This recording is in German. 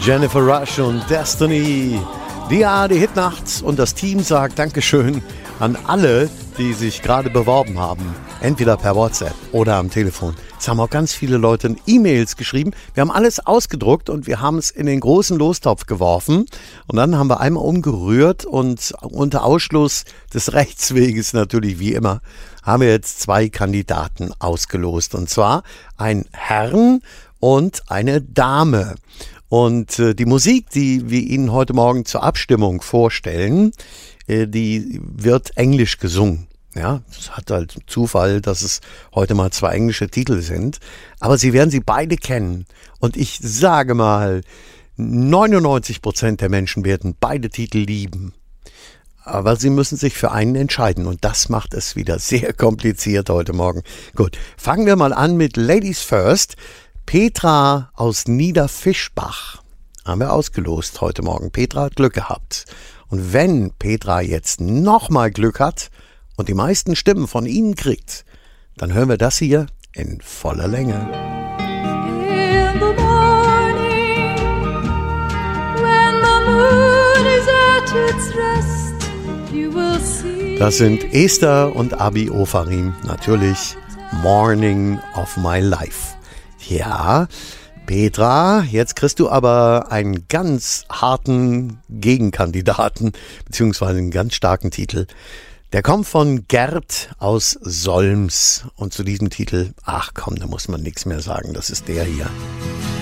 Jennifer Rush und Destiny. Die ARD Hitnacht und das Team sagt Dankeschön an alle, die sich gerade beworben haben. Entweder per WhatsApp oder am Telefon. Es haben auch ganz viele Leute E-Mails geschrieben. Wir haben alles ausgedruckt und wir haben es in den großen Lostopf geworfen. Und dann haben wir einmal umgerührt und unter Ausschluss des Rechtsweges natürlich wie immer haben wir jetzt 2 Kandidaten ausgelost. Und zwar ein Herrn und eine Dame. Und die Musik, die wir Ihnen heute Morgen zur Abstimmung vorstellen, die wird englisch gesungen. Ja, es hat halt Zufall, dass es heute mal 2 englische Titel sind. Aber Sie werden sie beide kennen. Und ich sage mal, 99% der Menschen werden beide Titel lieben. Aber Sie müssen sich für einen entscheiden. Und das macht es wieder sehr kompliziert heute Morgen. Gut, fangen wir mal an mit Ladies First. Petra aus Niederfischbach haben wir ausgelost heute Morgen. Petra hat Glück gehabt. Und wenn Petra jetzt nochmal Glück hat und die meisten Stimmen von Ihnen kriegt, dann hören wir das hier in voller Länge. In the morning, when the moon is at its rest, you will see. Das sind Esther und Abi Ofarim. Natürlich Morning of My Life. Ja, Petra, jetzt kriegst du aber einen ganz harten Gegenkandidaten, beziehungsweise einen ganz starken Titel. Der kommt von Gerd aus Solms. Und zu diesem Titel, ach komm, da muss man nichts mehr sagen, das ist der hier.